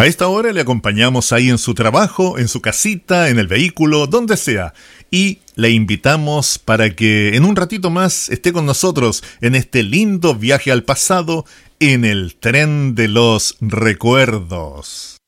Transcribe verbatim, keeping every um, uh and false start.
A esta hora le acompañamos ahí en su trabajo, en su casita, en el vehículo, donde sea. Y le invitamos para que en un ratito más esté con nosotros en este lindo viaje al pasado en el tren de los recuerdos.